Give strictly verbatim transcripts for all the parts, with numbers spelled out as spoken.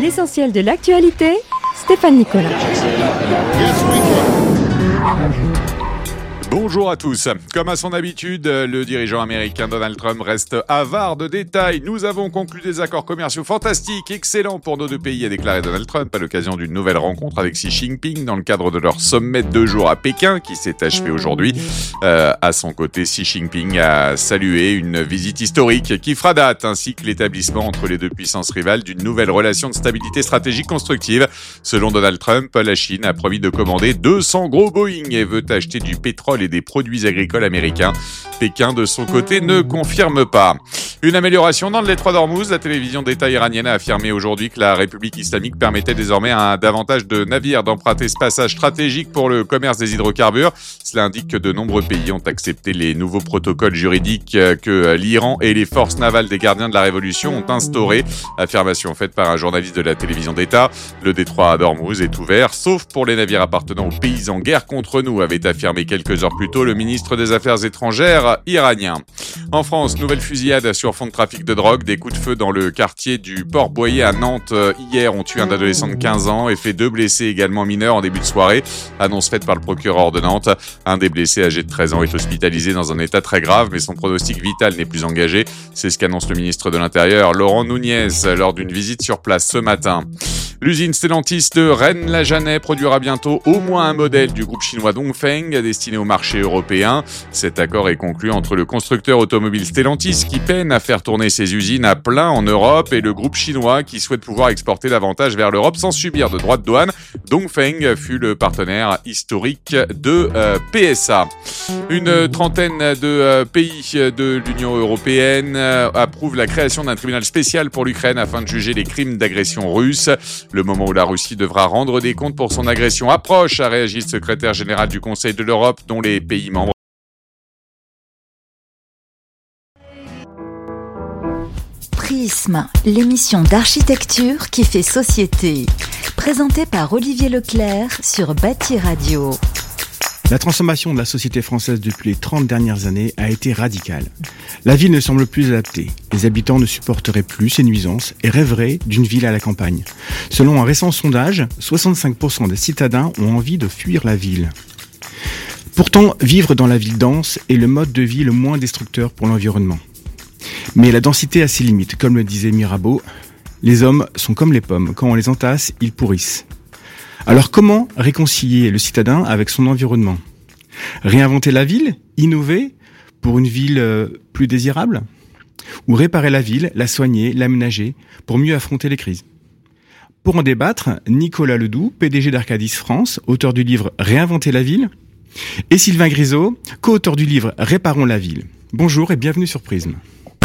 l'essentiel de l'actualité, Stéphane Nicolas. Bonjour à tous. Comme à son habitude, le dirigeant américain Donald Trump reste avare de détails. Nous avons conclu des accords commerciaux fantastiques, excellents pour nos deux pays, a déclaré Donald Trump à l'occasion d'une nouvelle rencontre avec Xi Jinping dans le cadre de leur sommet de deux jours à Pékin qui s'est achevé aujourd'hui. Euh, à son côté, Xi Jinping a salué une visite historique qui fera date, ainsi que l'établissement entre les deux puissances rivales d'une nouvelle relation de stabilité stratégique constructive. Selon Donald Trump, la Chine a promis de commander deux cents gros Boeing et veut acheter du pétrole et des produits agricoles américains. Pékin, de son côté, ne confirme pas. Une amélioration dans le détroit d'Ormuz. La télévision d'État iranienne a affirmé aujourd'hui que la République islamique permettait désormais à davantage de navires d'emprunter ce passage stratégique pour le commerce des hydrocarbures. Cela indique que de nombreux pays ont accepté les nouveaux protocoles juridiques que l'Iran et les forces navales des gardiens de la Révolution ont instaurés. Affirmation faite par un journaliste de la télévision d'État. Le détroit d'Ormuz est ouvert, sauf pour les navires appartenant aux pays en guerre contre nous, avait affirmé quelques heures plus tôt le ministre des Affaires étrangères iranien. En France, nouvelle fusillade sur fond de trafic de drogue. Des coups de feu dans le quartier du Port-Boyer à Nantes hier ont tué un adolescent de quinze ans et fait deux blessés également mineurs en début de soirée. Annonce faite par le procureur de Nantes. Un des blessés âgé de treize ans est hospitalisé dans un état très grave, mais son pronostic vital n'est plus engagé. C'est ce qu'annonce le ministre de l'Intérieur, Laurent Nunez, lors d'une visite sur place ce matin. L'usine Stellantis de Rennes-la-Jeannet produira bientôt au moins un modèle du groupe chinois Dongfeng destiné au marché européen. Cet accord est conclu entre le constructeur automobile Stellantis qui peine à faire tourner ses usines à plein en Europe et le groupe chinois qui souhaite pouvoir exporter davantage vers l'Europe sans subir de droits de douane. Dongfeng fut le partenaire historique de euh, P S A. Une trentaine de euh, pays de l'Union européenne euh, approuvent la création d'un tribunal spécial pour l'Ukraine afin de juger les crimes d'agression russe. Le moment où la Russie devra rendre des comptes pour son agression approche, a réagi le secrétaire général du Conseil de l'Europe, dont les pays membres. Prisme, l'émission d'architecture qui fait société. Présentée par Olivier Leclerc sur Bâti Radio. La transformation de la société française depuis les trente dernières années a été radicale. La ville ne semble plus adaptée. Les habitants ne supporteraient plus ces nuisances et rêveraient d'une ville à la campagne. Selon un récent sondage, soixante-cinq pour cent des citadins ont envie de fuir la ville. Pourtant, vivre dans la ville dense est le mode de vie le moins destructeur pour l'environnement. Mais la densité a ses limites. Comme le disait Mirabeau, les hommes sont comme les pommes. Quand on les entasse, ils pourrissent. Alors comment réconcilier le citadin avec son environnement ? Réinventer la ville ? Innover pour une ville plus désirable ? Ou réparer la ville, la soigner, l'aménager pour mieux affronter les crises ? Pour en débattre, Nicolas Ledoux, P D G d'Arcadis France, auteur du livre Réinventer la ville, et Sylvain Grisot, co-auteur du livre Réparons la ville. Bonjour et bienvenue sur Prisme.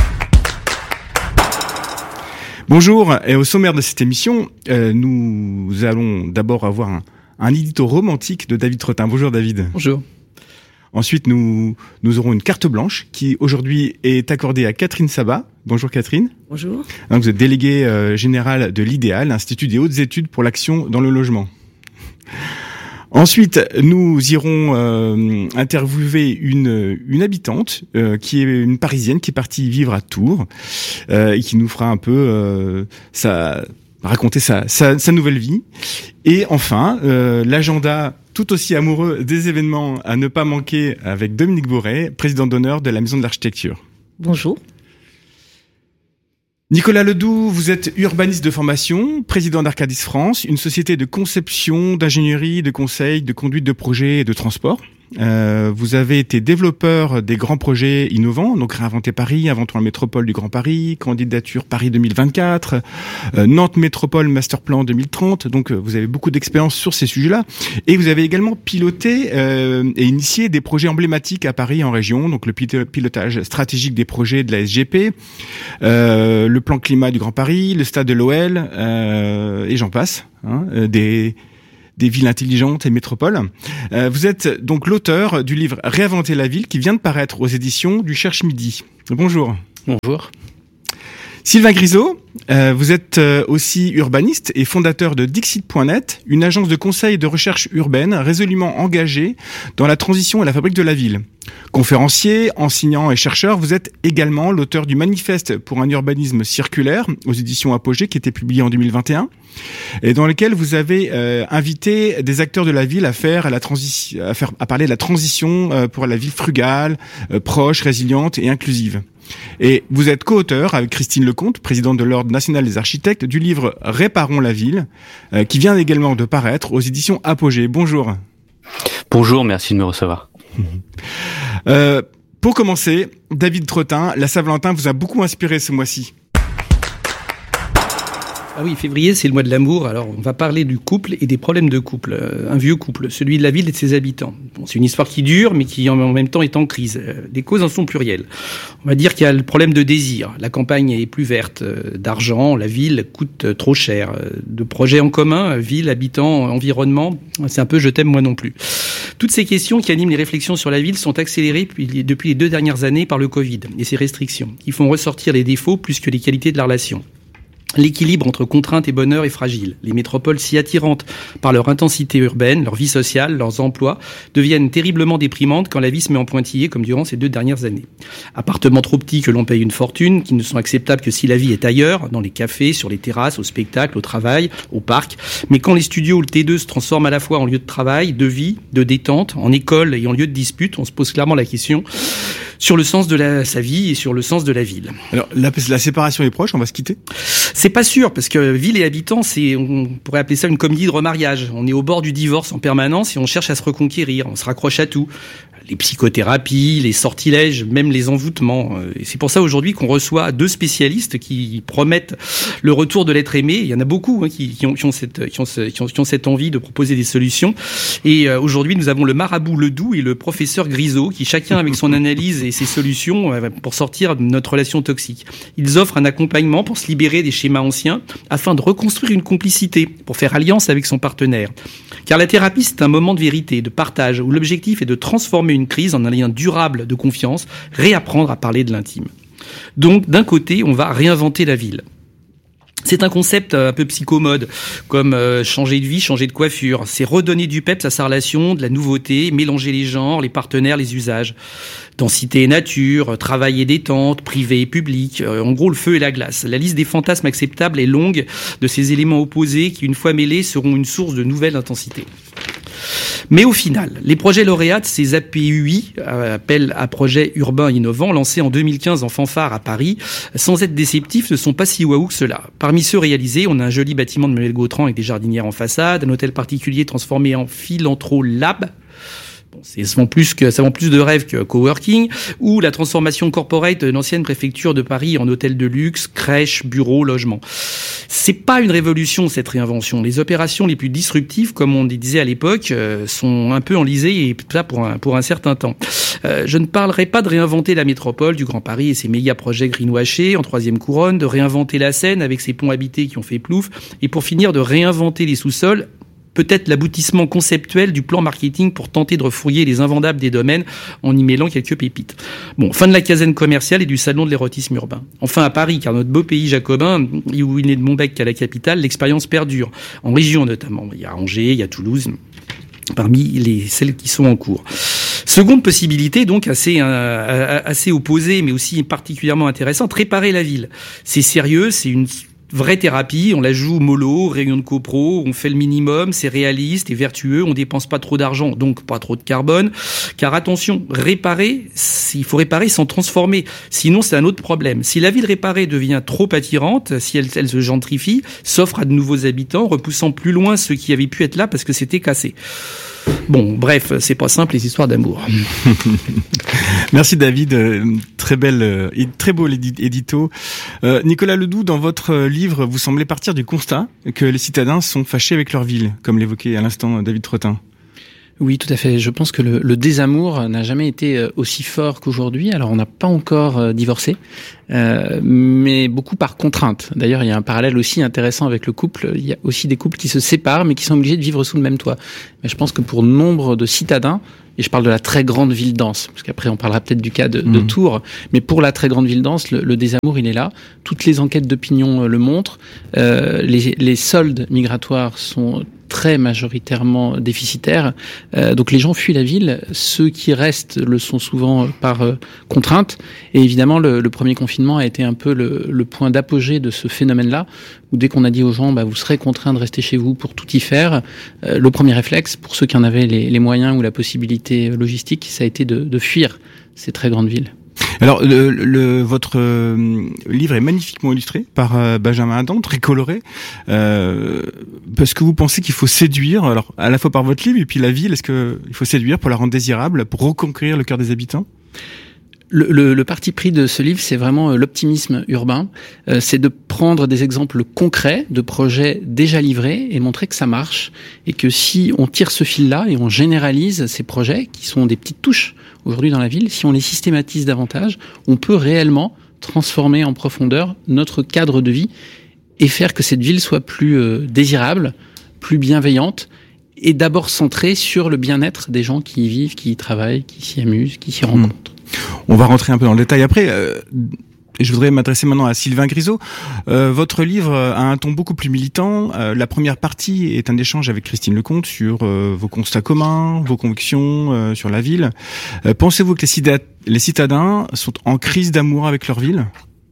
Bonjour, et au sommaire de cette émission, euh, nous allons d'abord avoir un, un édito romantique de David Trottin. Bonjour David. Bonjour. Ensuite, nous, nous aurons une carte blanche qui aujourd'hui est accordée à Catherine Sabat. Bonjour Catherine. Bonjour. Donc, vous êtes déléguée euh, générale de l'IDEAL, Institut des hautes études pour l'action dans le logement. Ensuite, nous irons euh, interviewer une, une habitante euh, qui est une Parisienne qui est partie vivre à Tours euh, et qui nous fera un peu euh, sa, raconter sa, sa, sa nouvelle vie. Et enfin, euh, l'agenda tout aussi amoureux des événements à ne pas manquer avec Dominique Bourret, président d'honneur de la Maison de l'Architecture. Bonjour. Nicolas Ledoux, vous êtes urbaniste de formation, président d'Arcadis France, une société de conception, d'ingénierie, de conseil, de conduite de projets et de transport. Euh, vous avez été développeur des grands projets innovants, donc Réinventer Paris, Inventons la métropole du Grand Paris, candidature Paris deux mille vingt-quatre, euh, Nantes Métropole Masterplan deux mille trente, donc euh, vous avez beaucoup d'expérience sur ces sujets-là. Et vous avez également piloté euh, et initié des projets emblématiques à Paris en région, donc le pilotage stratégique des projets de la S G P, euh, le plan climat du Grand Paris, le stade de l'O L, euh, et j'en passe, hein, euh, des... des villes intelligentes et métropoles. Euh, vous êtes donc l'auteur du livre Réinventer la ville qui vient de paraître aux éditions du Cherche Midi. Bonjour. Bonjour. Sylvain Grisot, euh, vous êtes euh, aussi urbaniste et fondateur de Dixit point net, une agence de conseil et de recherche urbaine résolument engagée dans la transition et la fabrique de la ville. Conférencier, enseignant et chercheur, vous êtes également l'auteur du Manifeste pour un urbanisme circulaire aux éditions Apogée qui était publié en deux mille vingt et un et dans lequel vous avez euh, invité des acteurs de la ville à faire la transition, à faire à parler de la transition euh, pour la ville frugale, euh, proche, résiliente et inclusive. Et vous êtes co-auteur avec Christine Lecomte, présidente de l'Ordre national des architectes, du livre Réparons la ville, euh, qui vient également de paraître aux éditions Apogée. Bonjour. Bonjour, merci de me recevoir. Euh, pour commencer, David Trottin, la Saint-Valentin vous a beaucoup inspiré ce mois-ci. Ah oui, février, c'est le mois de l'amour. Alors, on va parler du couple et des problèmes de couple. Euh, un vieux couple, celui de la ville et de ses habitants. Bon, c'est une histoire qui dure, mais qui en même temps est en crise. Euh, les causes en sont plurielles. On va dire qu'il y a le problème de désir. La campagne est plus verte, euh, d'argent, la ville coûte euh, trop cher. Euh, de projets en commun, ville, habitants, environnement, c'est un peu je t'aime moi non plus. Toutes ces questions qui animent les réflexions sur la ville sont accélérées depuis les deux dernières années par le Covid et ses restrictions, qui font ressortir les défauts plus que les qualités de la relation. L'équilibre entre contrainte et bonheur est fragile. Les métropoles si attirantes par leur intensité urbaine, leur vie sociale, leurs emplois, deviennent terriblement déprimantes quand la vie se met en pointillé, comme durant ces deux dernières années. Appartements trop petits que l'on paye une fortune, qui ne sont acceptables que si la vie est ailleurs, dans les cafés, sur les terrasses, au spectacle, au travail, au parc. Mais quand les studios ou le T deux se transforment à la fois en lieu de travail, de vie, de détente, en école et en lieu de dispute, on se pose clairement la question sur le sens de la, sa vie et sur le sens de la ville. Alors, la, la séparation est proche, on va se quitter ? C'est pas sûr, parce que ville et habitants, c'est, on pourrait appeler ça une comédie de remariage. On est au bord du divorce en permanence et on cherche à se reconquérir. On se raccroche à tout. Les psychothérapies, les sortilèges, même les envoûtements. Et c'est pour ça aujourd'hui qu'on reçoit deux spécialistes qui promettent le retour de l'être aimé. Il y en a beaucoup hein, qui, qui, ont, qui, ont cette, qui, ont ce, qui, ont, qui ont cette envie de proposer des solutions. Et euh, aujourd'hui, nous avons le marabout Ledoux et le professeur Grisot, qui chacun avec son analyse et ses solutions euh, pour sortir de notre relation toxique. Ils offrent un accompagnement pour se libérer des schémas anciens afin de reconstruire une complicité, pour faire alliance avec son partenaire. Car la thérapie, c'est un moment de vérité, de partage, où l'objectif est de transformer une crise en un lien durable de confiance, réapprendre à parler de l'intime. Donc, d'un côté, on va réinventer la ville. C'est un concept un peu psychomode, comme euh, changer de vie, changer de coiffure. C'est redonner du peps à sa relation, de la nouveauté, mélanger les genres, les partenaires, les usages. Densité et nature, travail et détente, privé et public. Euh, en gros, le feu et la glace. La liste des fantasmes acceptables est longue de ces éléments opposés qui, une fois mêlés, seront une source de nouvelle intensité. Mais au final, les projets lauréats de ces A P U I, euh, appels à projets urbains innovants, lancés en deux mille quinze en fanfare à Paris, sans être déceptifs, ne sont pas si waouh que cela. Parmi ceux réalisés, on a un joli bâtiment de Manuel Gautran avec des jardinières en façade, un hôtel particulier transformé en Philanthrolab. Bon, c'est souvent plus que, ça vend plus de rêves que coworking, ou la transformation corporate de l'ancienne préfecture de Paris en hôtel de luxe, crèche, bureau, logement. C'est pas une révolution, cette réinvention. Les opérations les plus disruptives, comme on disait à l'époque, euh, sont un peu enlisées et ça pour un, pour un certain temps. Euh, je ne parlerai pas de réinventer la métropole du Grand Paris et ses méga projets greenwashés en troisième couronne, de réinventer la Seine avec ses ponts habités qui ont fait plouf, et pour finir de réinventer les sous-sols, peut-être l'aboutissement conceptuel du plan marketing pour tenter de refouiller les invendables des domaines en y mêlant quelques pépites. Bon, fin de la caserne commerciale et du salon de l'érotisme urbain. Enfin à Paris, car notre beau pays jacobin, où il n'est de Montbec qu'à la capitale, l'expérience perdure. En région notamment. Il y a Angers, il y a Toulouse, parmi les, celles qui sont en cours. Seconde possibilité, donc assez, euh, assez opposée, mais aussi particulièrement intéressante, réparer la ville. C'est sérieux, c'est une vraie thérapie, on la joue mollo, réunion de copro, on fait le minimum, c'est réaliste et vertueux, on dépense pas trop d'argent, donc pas trop de carbone. Car attention, réparer, il faut réparer sans transformer, sinon c'est un autre problème. Si la ville réparée devient trop attirante, si elle, elle se gentrifie, s'offre à de nouveaux habitants, repoussant plus loin ceux qui avaient pu être là parce que c'était cassé. Bon, bref, c'est pas simple les histoires d'amour. Merci David, très belle, très beau édito. Euh, Nicolas Ledoux, dans votre livre, vous semblez partir du constat que les citadins sont fâchés avec leur ville, comme l'évoquait à l'instant David Trottin. Oui, tout à fait. Je pense que le, le désamour n'a jamais été aussi fort qu'aujourd'hui. Alors, on n'a pas encore divorcé, euh, mais beaucoup par contrainte. D'ailleurs, il y a un parallèle aussi intéressant avec le couple. Il y a aussi des couples qui se séparent, mais qui sont obligés de vivre sous le même toit. Mais je pense que pour nombre de citadins, et je parle de la très grande ville dense, parce qu'après on parlera peut-être du cas de, de mmh. Tours, mais pour la très grande ville dense, le, le désamour, il est là. Toutes les enquêtes d'opinion le montrent. Euh, les, les soldes migratoires sont très majoritairement déficitaires. Euh, donc les gens fuient la ville. Ceux qui restent le sont souvent par euh, contrainte. Et évidemment, le, le premier confinement a été un peu le, le point d'apogée de ce phénomène-là, où dès qu'on a dit aux gens, bah, vous serez contraints de rester chez vous pour tout y faire, euh, le premier réflexe, pour ceux qui en avaient les, les moyens ou la possibilité logistique, ça a été de, de fuir ces très grandes villes. Alors, le, le, votre euh, livre est magnifiquement illustré par euh, Benjamin Adam, très coloré. Euh, parce que vous pensez qu'il faut séduire, alors à la fois par votre livre et puis la ville, est-ce que il faut séduire pour la rendre désirable, pour reconquérir le cœur des habitants ? Le, le, le parti pris de ce livre, c'est vraiment l'optimisme urbain. Euh, c'est de prendre des exemples concrets de projets déjà livrés et montrer que ça marche. Et que si on tire ce fil-là et on généralise ces projets, qui sont des petites touches aujourd'hui dans la ville, si on les systématise davantage, on peut réellement transformer en profondeur notre cadre de vie et faire que cette ville soit plus euh, désirable, plus bienveillante, et d'abord centrée sur le bien-être des gens qui y vivent, qui y travaillent, qui s'y amusent, qui s'y rencontrent. Mmh. On va rentrer un peu dans le détail après. Euh, je voudrais m'adresser maintenant à Sylvain Grisot. Euh, votre livre a un ton beaucoup plus militant. Euh, la première partie est un échange avec Christine Lecomte sur euh, vos constats communs, vos convictions euh, sur la ville. Euh, pensez-vous que les, cita- les citadins sont en crise d'amour avec leur ville ?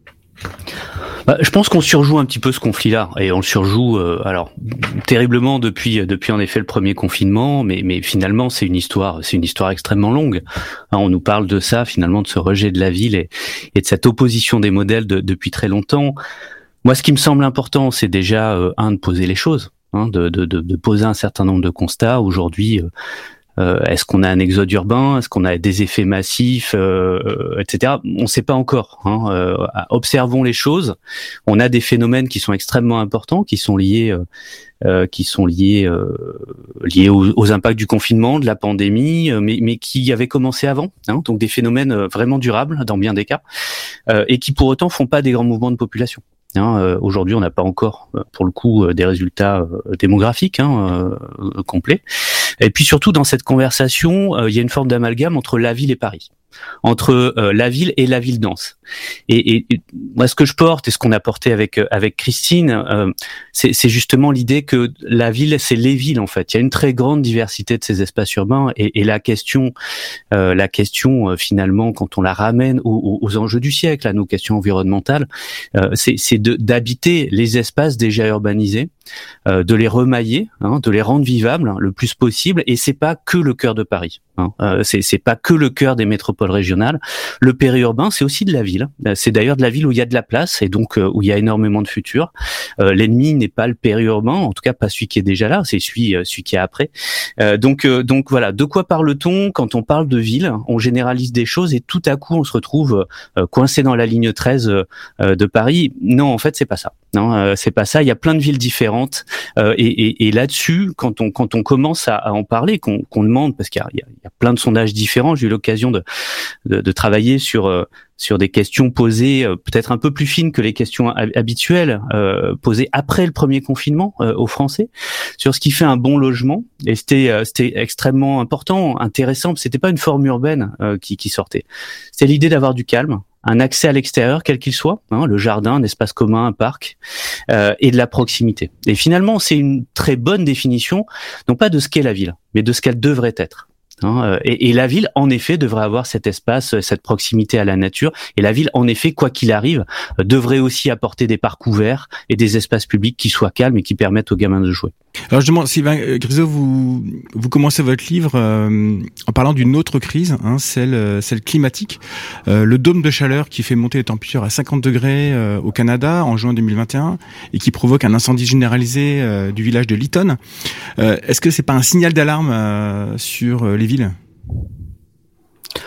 Bah, je pense qu'on surjoue un petit peu ce conflit-là, et on le surjoue euh, alors terriblement depuis depuis en effet le premier confinement, mais mais finalement c'est une histoire c'est une histoire extrêmement longue. Hein, on nous parle de ça finalement, de ce rejet de la ville et, et de cette opposition des modèles de, depuis très longtemps. Moi, ce qui me semble important, c'est déjà euh, un de poser les choses, hein, de, de de de poser un certain nombre de constats. Aujourd'hui, euh, Euh, est-ce qu'on a un exode urbain? Est-ce qu'on a des effets massifs, euh, et cetera. On ne sait pas encore. Hein. Euh, observons les choses. On a des phénomènes qui sont extrêmement importants, qui sont liés, euh, euh, qui sont liés, euh, liés aux, aux impacts du confinement, de la pandémie, euh, mais, mais qui avaient commencé avant. Hein. Donc des phénomènes vraiment durables dans bien des cas, euh, et qui pour autant font pas des grands mouvements de population. Hein, euh, aujourd'hui, on n'a pas encore, pour le coup, euh, des résultats euh, démographiques hein, euh, complets. Et puis surtout, dans cette conversation, euh, il y a une forme d'amalgame entre la ville et Paris, entre euh, la ville et la ville dense. Et, et, et moi, ce que je porte et ce qu'on a porté avec avec Christine, euh, c'est, c'est justement l'idée que la ville, c'est les villes en fait. Il y a une très grande diversité de ces espaces urbains, et, et la question, euh, la question euh, finalement, quand on la ramène aux, aux enjeux du siècle, à nos questions environnementales, euh, c'est, c'est de, d'habiter les espaces déjà urbanisés, euh, de les remailler, hein, de les rendre vivables hein, le plus possible. Et c'est pas que le cœur de Paris. Hein. Euh, c'est, c'est pas que le cœur des métropoles régionales. Le périurbain, c'est aussi de la ville. C'est d'ailleurs de la ville où il y a de la place et donc euh, où il y a énormément de futur. Euh, l'ennemi n'est pas le périurbain, en tout cas pas celui qui est déjà là, c'est celui, euh, celui qui est après. Euh, donc, euh, donc voilà, de quoi parle-t-on quand on parle de ville? On généralise des choses et tout à coup on se retrouve euh, coincé dans la ligne treize euh, de Paris. Non, en fait, c'est pas ça. Non, euh, c'est pas ça. Il y a plein de villes différentes euh, et, et, et là-dessus, quand on quand on commence à, à en parler, qu'on, qu'on demande, parce qu'il y a, il y a plein de sondages différents. J'ai eu l'occasion de de, de travailler sur euh, sur des questions posées euh, peut-être un peu plus fines que les questions habituelles euh, posées après le premier confinement euh, aux Français sur ce qui fait un bon logement. Et c'était euh, c'était extrêmement important, intéressant. C'était pas une forme urbaine euh, qui qui sortait. C'était l'idée d'avoir du calme, un accès à l'extérieur, quel qu'il soit, hein, le jardin, un espace commun, un parc, euh, et de la proximité. Et finalement, c'est une très bonne définition, non pas de ce qu'est la ville, mais de ce qu'elle devrait être. Hein, et, et la ville, en effet, devrait avoir cet espace, cette proximité à la nature. Et la ville, en effet, quoi qu'il arrive, devrait aussi apporter des parcs ouverts et des espaces publics qui soient calmes et qui permettent aux gamins de jouer. Alors justement, Sylvain Grisot, vous vous commencez votre livre euh, en parlant d'une autre crise, hein, celle celle climatique, euh, le dôme de chaleur qui fait monter les températures à cinquante degrés euh, au Canada en juin deux mille vingt et un et qui provoque un incendie généralisé euh, du village de Lytton. Euh, est-ce que c'est pas un signal d'alarme euh, sur euh, les villes?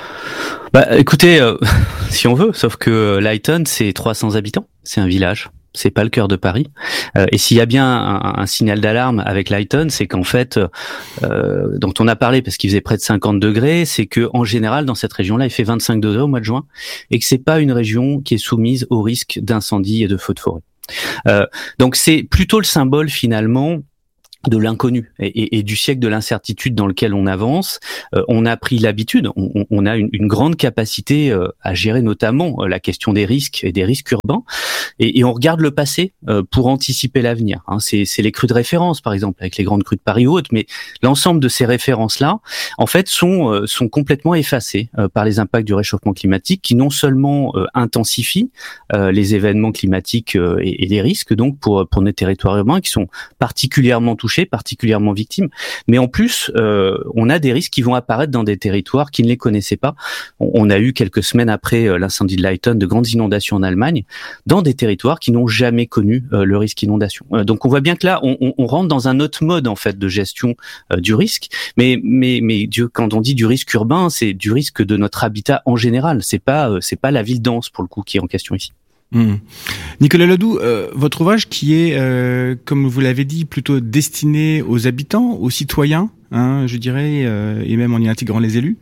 Bah, écoutez, euh, si on veut, sauf que Lytton, c'est trois cents habitants, c'est un village. c'est pas le cœur de Paris. Euh, et s'il y a bien un, un signal d'alarme avec Lighton, c'est qu'en fait, euh, dont on a parlé parce qu'il faisait près de cinquante degrés, c'est que en général dans cette région-là, il fait vingt-cinq degrés au mois de juin, et que c'est pas une région qui est soumise au risque d'incendie et de feux de forêt. Euh, donc c'est plutôt le symbole finalement de l'inconnu et, et, et du siècle de l'incertitude dans lequel on avance. Euh, on a pris l'habitude, on, on a une, une grande capacité euh, à gérer notamment euh, la question des risques et des risques urbains, et, et on regarde le passé euh, pour anticiper l'avenir. Hein. C'est, c'est les crues de référence, par exemple, avec les grandes crues de Paris ou autres, mais l'ensemble de ces références-là, en fait, sont euh, sont complètement effacées euh, par les impacts du réchauffement climatique, qui non seulement euh, intensifient euh, les événements climatiques euh, et, et les risques, donc pour pour nos territoires urbains, qui sont particulièrement touchés, particulièrement victimes, mais en plus euh, on a des risques qui vont apparaître dans des territoires qui ne les connaissaient pas. On, on a eu quelques semaines après euh, l'incendie de Lighton de grandes inondations en Allemagne, dans des territoires qui n'ont jamais connu euh, le risque inondation. Euh, donc on voit bien que là on, on, on rentre dans un autre mode en fait de gestion euh, du risque, mais mais mais Dieu, quand on dit du risque urbain, c'est du risque de notre habitat en général. C'est pas euh, c'est pas la ville dense pour le coup qui est en question ici. Mmh. Nicolas Ledoux, euh, votre ouvrage qui est, euh, comme vous l'avez dit, plutôt destiné aux habitants, aux citoyens, hein, je dirais, euh, et même en y intégrant les élus,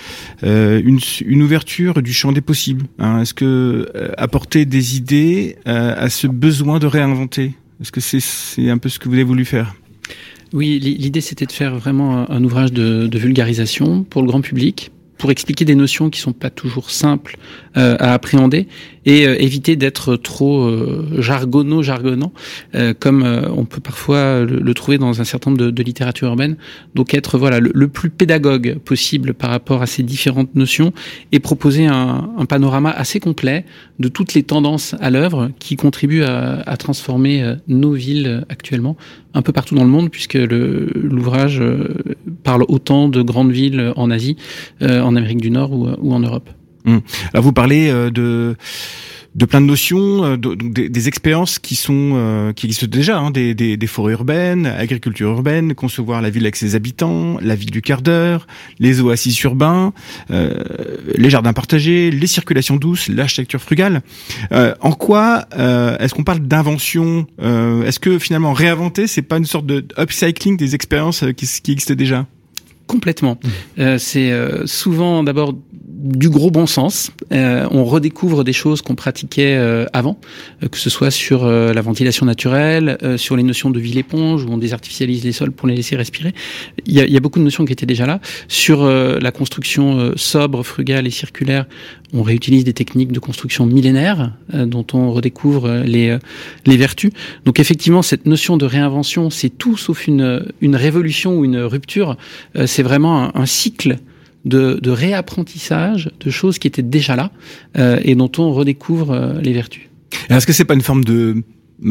euh, une, une ouverture du champ des possibles. Hein. Est-ce que euh, apporter des idées euh, à ce besoin de réinventer, est-ce que c'est, c'est un peu ce que vous avez voulu faire ? Oui, l'idée c'était de faire vraiment un ouvrage de, de vulgarisation pour le grand public, pour expliquer des notions qui sont pas toujours simples euh, à appréhender, et euh, éviter d'être trop euh, jargonno, jargonnant, euh, comme euh, on peut parfois le, le trouver dans un certain nombre de, de littérature urbaine. Donc être voilà le, le plus pédagogue possible par rapport à ces différentes notions, et proposer un, un panorama assez complet de toutes les tendances à l'œuvre qui contribuent à, à transformer euh, nos villes actuellement un peu partout dans le monde, puisque le, l'ouvrage euh, parle autant de grandes villes en Asie, euh, en Amérique du Nord ou, ou en Europe. Mmh. Alors vous parlez euh, de de plein de notions, euh, de, de, des expériences qui sont euh, qui existent déjà, hein, des, des, des forêts urbaines, agriculture urbaine, concevoir la ville avec ses habitants, la ville du quart d'heure, les oasis urbains, euh, les jardins partagés, les circulations douces, l'architecture frugale. Euh, en quoi euh, est-ce qu'on parle d'invention ? euh, Est-ce que finalement réinventer, c'est pas une sorte de upcycling des expériences qui, qui existent déjà ? Complètement. Mmh. Euh, c'est euh, souvent d'abord du gros bon sens. Euh, on redécouvre des choses qu'on pratiquait euh, avant, euh, que ce soit sur euh, la ventilation naturelle, euh, sur les notions de ville éponge, où on désartificialise les sols pour les laisser respirer. Il y a, il y a beaucoup de notions qui étaient déjà là. Sur euh, la construction euh, sobre, frugale et circulaire, on réutilise des techniques de construction millénaires euh, dont on redécouvre euh, les euh, les vertus. Donc effectivement, cette notion de réinvention, c'est tout sauf une une révolution ou une rupture. Euh, c'est vraiment un, un cycle de, de réapprentissage de choses qui étaient déjà là euh, et dont on redécouvre euh, les vertus. Et est-ce que c'est pas une forme de marketing ?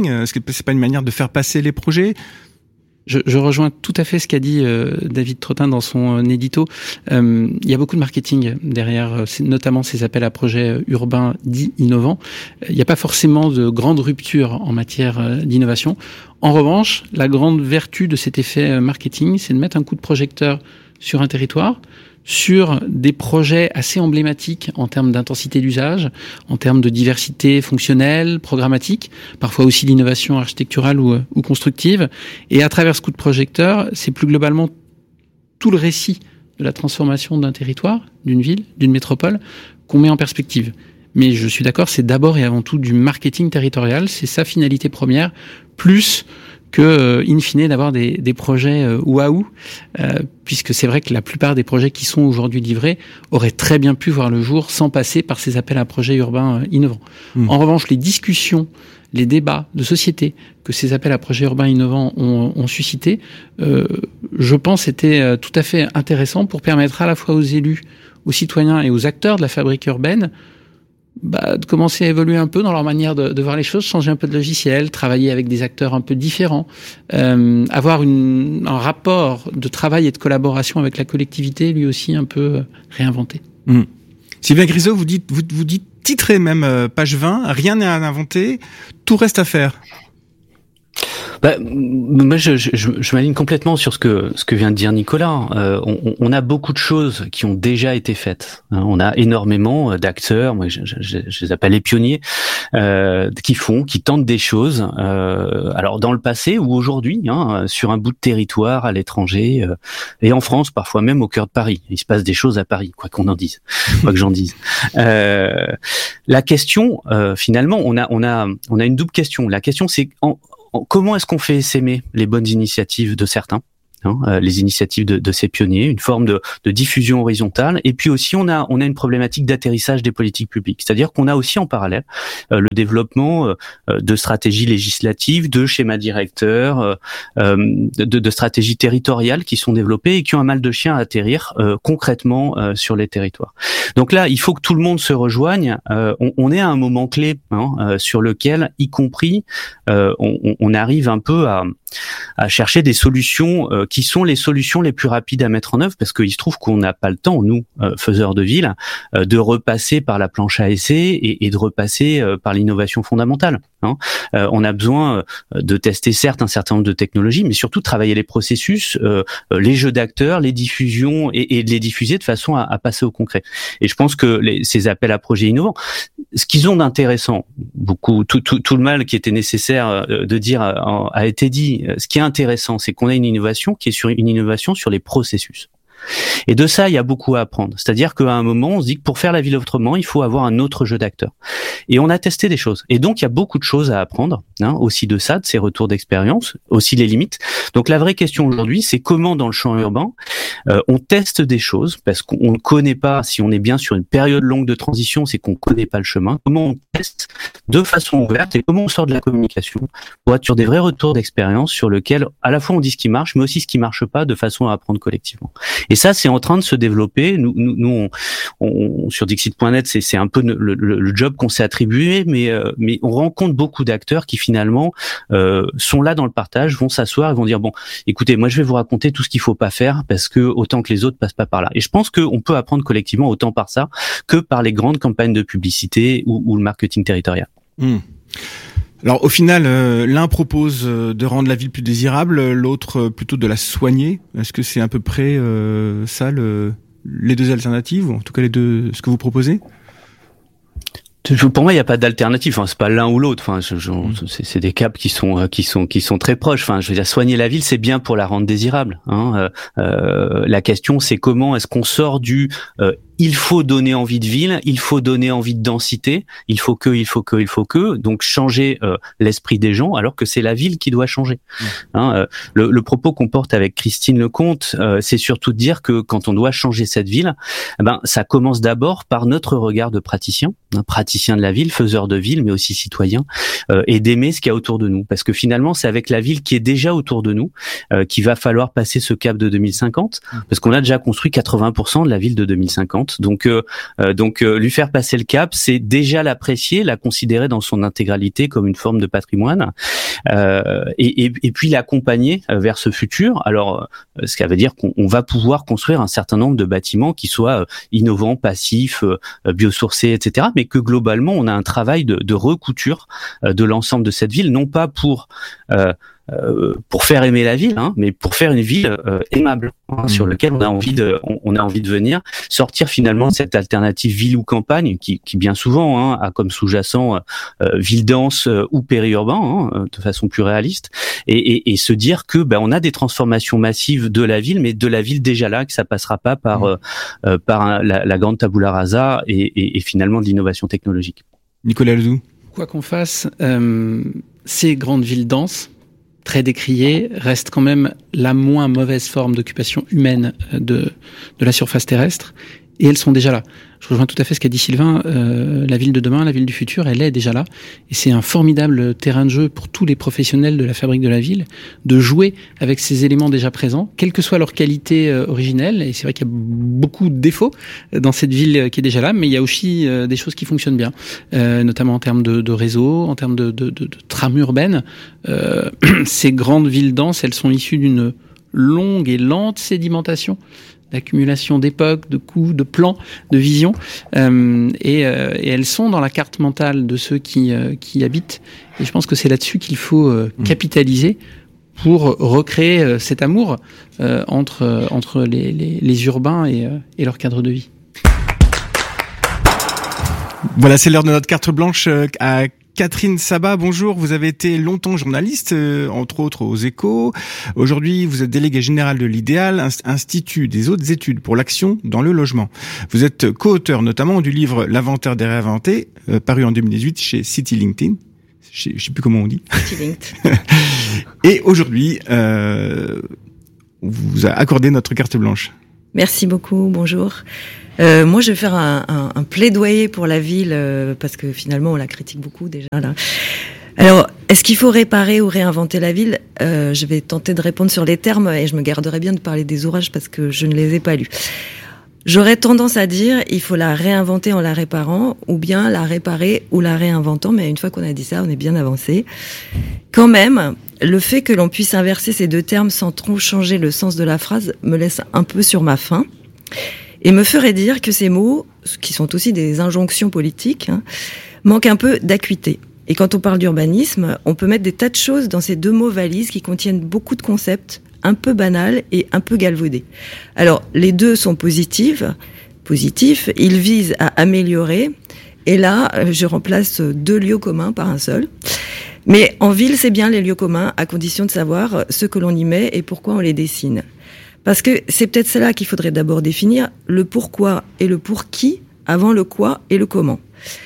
Est-ce que c'est pas une manière de faire passer les projets ? Je, je rejoins tout à fait ce qu'a dit euh, David Trottin dans son euh, édito. Euh, il y a beaucoup de marketing derrière, euh, notamment ces appels à projets urbains dits innovants. Il n'y a pas forcément de grande rupture en matière euh, d'innovation. En revanche, la grande vertu de cet effet euh, marketing, c'est de mettre un coup de projecteur sur un territoire, sur des projets assez emblématiques en termes d'intensité d'usage, en termes de diversité fonctionnelle, programmatique, parfois aussi d'innovation architecturale ou, ou constructive. Et à travers ce coup de projecteur, c'est plus globalement tout le récit de la transformation d'un territoire, d'une ville, d'une métropole, qu'on met en perspective. Mais je suis d'accord, c'est d'abord et avant tout du marketing territorial, c'est sa finalité première, plus que, euh, in fine, d'avoir des, des projets euh, waouh, euh, puisque c'est vrai que la plupart des projets qui sont aujourd'hui livrés auraient très bien pu voir le jour sans passer par ces appels à projets urbains euh, innovants. Mmh. En revanche, les discussions, les débats de société que ces appels à projets urbains innovants ont, ont suscité, euh, je pense, étaient euh, tout à fait intéressants pour permettre à la fois aux élus, aux citoyens et aux acteurs de la fabrique urbaine Bah, de commencer à évoluer un peu dans leur manière de, de voir les choses, changer un peu de logiciel, travailler avec des acteurs un peu différents, euh, avoir une, un rapport de travail et de collaboration avec la collectivité, lui aussi un peu réinventé. Mmh. Sylvain Grisot, vous dites, vous, vous dites, titrez même euh, page vingt, rien n'est à inventer, tout reste à faire. Bah, moi, je, je, je m'aligne complètement sur ce que ce que vient de dire Nicolas. Euh, on, on a beaucoup de choses qui ont déjà été faites. Hein, on a énormément d'acteurs, moi je, je, je les appelle les pionniers, euh, qui font, qui tentent des choses. Euh, alors dans le passé ou aujourd'hui, hein, sur un bout de territoire à l'étranger euh, et en France, parfois même au cœur de Paris. Il se passe des choses à Paris, quoi qu'on en dise, quoi que j'en dise. Euh, la question, euh, finalement, on a on a on a une double question. La question, c'est en, en, comment est-ce qu'on fait s'aimer les bonnes initiatives de certains, hein, euh, les initiatives de, de ces pionniers, une forme de, de diffusion horizontale, et puis aussi on a on a une problématique d'atterrissage des politiques publiques, c'est-à-dire qu'on a aussi en parallèle euh, le développement euh, de stratégies législatives, de schémas directeurs, euh, de, de stratégies territoriales qui sont développées et qui ont un mal de chien à atterrir euh, concrètement euh, sur les territoires. Donc là, il faut que tout le monde se rejoigne. Euh, on, on est à un moment clé, hein, euh, sur lequel, y compris, euh, on, on arrive un peu à à chercher des solutions euh, qui sont les solutions les plus rapides à mettre en œuvre, parce qu'il se trouve qu'on n'a pas le temps, nous, euh, faiseurs de ville, euh, de repasser par la planche à essai et, et de repasser euh, par l'innovation fondamentale. Hein. Euh, on a besoin euh, de tester certes un certain nombre de technologies, mais surtout de travailler les processus, euh, les jeux d'acteurs, les diffusions et, et de les diffuser de façon à, à passer au concret. Et je pense que les, ces appels à projets innovants, ce qu'ils ont d'intéressant, beaucoup, tout, tout, tout le mal qui était nécessaire de dire a, a été dit. Ce qui est intéressant, c'est qu'on a une innovation qui est sur une innovation sur les processus. Et de ça, il y a beaucoup à apprendre. C'est-à-dire qu'à un moment, on se dit que pour faire la ville autrement, il faut avoir un autre jeu d'acteurs. Et on a testé des choses. Et donc, il y a beaucoup de choses à apprendre, hein, aussi de ça, de ces retours d'expérience, aussi les limites. Donc, la vraie question aujourd'hui, c'est comment, dans le champ urbain, euh, on teste des choses, parce qu'on ne connaît pas, si on est bien sur une période longue de transition, c'est qu'on ne connaît pas le chemin. Comment on teste de façon ouverte et comment on sort de la communication pour être sur des vrais retours d'expérience sur lesquels, à la fois, on dit ce qui marche, mais aussi ce qui marche pas, de façon à apprendre collectivement. Et ça, c'est en train de se développer. Nous, nous, nous on, on, sur Dixit point net, c'est, c'est un peu le, le, le job qu'on s'est attribué, mais, euh, mais on rencontre beaucoup d'acteurs qui finalement euh, sont là dans le partage, vont s'asseoir et vont dire bon, écoutez, moi je vais vous raconter tout ce qu'il faut pas faire parce que autant que les autres passent pas par là. Et je pense qu'on peut apprendre collectivement autant par ça que par les grandes campagnes de publicité ou, ou le marketing territorial. Mmh. Alors au final, euh, l'un propose euh, de rendre la ville plus désirable, l'autre euh, plutôt de la soigner. Est-ce que c'est à peu près euh, ça, le, les deux alternatives, ou en tout cas les deux, ce que vous proposez ? Pour moi, il n'y a pas d'alternative. Enfin, c'est pas l'un ou l'autre. Enfin, je, je, c'est, c'est des caps qui sont qui sont qui sont très proches. Enfin, je veux dire, soigner la ville, c'est bien pour la rendre désirable. Hein. Euh, euh, la question, c'est comment est-ce qu'on sort du euh, il faut donner envie de ville, il faut donner envie de densité, il faut que, il faut que, il faut que, donc changer euh, l'esprit des gens, alors que c'est la ville qui doit changer. Mmh. Hein, euh, le, le propos qu'on porte avec Christine Lecomte, euh, c'est surtout de dire que quand on doit changer cette ville, eh ben ça commence d'abord par notre regard de praticien, hein, praticien de la ville, faiseur de ville, mais aussi citoyen, euh, et d'aimer ce qu'il y a autour de nous, parce que finalement c'est avec la ville qui est déjà autour de nous euh, qu'il va falloir passer ce cap de deux mille cinquante, mmh. parce qu'on a déjà construit quatre-vingts pour cent de la ville de deux mille cinquante. Donc, euh, donc euh, lui faire passer le cap, c'est déjà l'apprécier, la considérer dans son intégralité comme une forme de patrimoine, euh, et, et, et puis l'accompagner vers ce futur. Alors, euh, ce qui veut dire qu'on on va pouvoir construire un certain nombre de bâtiments qui soient euh, innovants, passifs, euh, biosourcés, et cetera. Mais que globalement, on a un travail de, de recouture euh, de l'ensemble de cette ville, non pas pour euh, Euh, pour faire aimer la ville, hein, mais pour faire une ville euh, aimable, hein, mmh. sur laquelle on a envie de, on, on a envie de venir, sortir finalement de cette alternative ville ou campagne qui, qui bien souvent hein, a comme sous-jacent euh, ville dense euh, ou périurbain, hein, de façon plus réaliste, et, et, et se dire que ben on a des transformations massives de la ville, mais de la ville déjà là, que ça passera pas par mmh. euh, par un, la, la grande tabula rasa et, et, et finalement de l'innovation technologique. Nicolas Ledoux. Quoi qu'on fasse, euh, ces grandes villes denses, très décriées, restent quand même la moins mauvaise forme d'occupation humaine de, de la surface terrestre, et elles sont déjà là. Je rejoins tout à fait ce qu'a dit Sylvain, euh, la ville de demain, la ville du futur, elle est déjà là, et c'est un formidable terrain de jeu pour tous les professionnels de la fabrique de la ville, de jouer avec ces éléments déjà présents, quelle que soit leur qualité euh, originelle, et c'est vrai qu'il y a beaucoup de défauts dans cette ville qui est déjà là, mais il y a aussi euh, des choses qui fonctionnent bien, euh, notamment en termes de, de réseau, en termes de, de, de, de trame urbaine. Euh, ces grandes villes denses, elles sont issues d'une longue et lente sédimentation d'accumulation d'époques, de coups, de plans, de visions, euh, et, euh, et elles sont dans la carte mentale de ceux qui, euh, qui y habitent. Et je pense que c'est là-dessus qu'il faut euh, capitaliser pour recréer euh, cet amour euh, entre, euh, entre les, les, les urbains et, euh, et leur cadre de vie. Voilà, c'est l'heure de notre carte blanche euh, à Catherine Sabat, bonjour. Vous avez été longtemps journaliste, euh, entre autres aux Échos. Aujourd'hui, vous êtes délégué général de l'Idéal, Institut des hautes études pour l'action dans le logement. Vous êtes co-auteur notamment du livre L'inventaire des réinventés, euh, paru en deux mille dix-huit chez City LinkedIn. Je ne sais plus comment on dit. City Linked. Et aujourd'hui, euh, on vous a accordé notre carte blanche. Merci beaucoup, bonjour. Euh, moi, je vais faire un, un, un plaidoyer pour la ville, euh, parce que finalement, on la critique beaucoup déjà, là. Alors, est-ce qu'il faut réparer ou réinventer la ville ? euh, Je vais tenter de répondre sur les termes, et je me garderai bien de parler des ouvrages parce que je ne les ai pas lus. J'aurais tendance à dire, il faut la réinventer en la réparant, ou bien la réparer ou la réinventant, mais une fois qu'on a dit ça, on est bien avancé. Quand même, le fait que l'on puisse inverser ces deux termes sans trop changer le sens de la phrase me laisse un peu sur ma faim, et me ferait dire que ces mots, qui sont aussi des injonctions politiques, hein, manquent un peu d'acuité. Et quand on parle d'urbanisme, on peut mettre des tas de choses dans ces deux mots valises qui contiennent beaucoup de concepts un peu banals et un peu galvaudés. Alors, les deux sont positifs, positifs, ils visent à améliorer, et là, je remplace deux lieux communs par un seul. Mais en ville, c'est bien les lieux communs, à condition de savoir ce que l'on y met et pourquoi on les dessine. Parce que c'est peut-être cela qu'il faudrait d'abord définir, le pourquoi et le pour qui, avant le quoi et le comment.